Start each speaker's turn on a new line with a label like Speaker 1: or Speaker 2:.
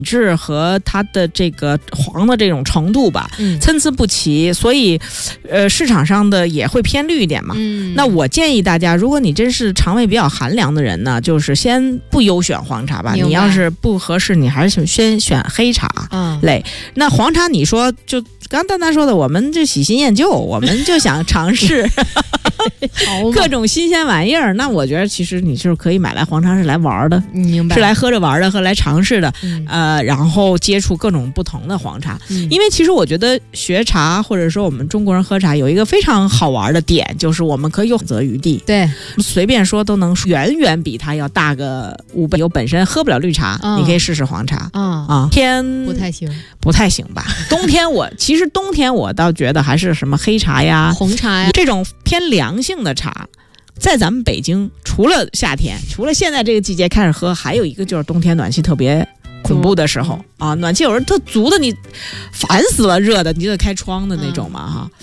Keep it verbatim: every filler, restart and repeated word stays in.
Speaker 1: 质和它的这个黄的这种程度吧，嗯，参差不齐，所以呃市场上的也会偏绿一点嘛。嗯，那我建议大家，如果你真是肠胃比较寒凉的人呢，就是先不优选黄茶吧。你要是不合适，你还是先选黑茶类。嗯，那黄茶你说就刚丹丹说的，我们就喜新厌旧，我们就想尝试各种新鲜玩意儿。那我觉得其实你是可以买来黄茶是来玩的，
Speaker 2: 明白？
Speaker 1: 是来喝着玩的和来尝试的，嗯、呃，然后接触各种不同的黄茶。嗯、因为其实我觉得学茶或者说我们中国人喝茶有一个非常好玩的点，就是我们可以有选择余地，
Speaker 2: 对，
Speaker 1: 随便说都能远远比它要大个五倍。有本身喝不了绿茶，嗯、你可以试试黄茶。啊、嗯、啊，天
Speaker 2: 不太行，
Speaker 1: 不太行吧？冬天我其实冬天我倒觉得还是什么黑茶呀、
Speaker 2: 红茶呀
Speaker 1: 这种偏凉性的茶。在咱们北京，除了夏天，除了现在这个季节开始喝，还有一个就是冬天暖气特别恐怖的时候、嗯、啊，暖气有人特足的，你烦死了，热的你就得开窗的那种嘛哈。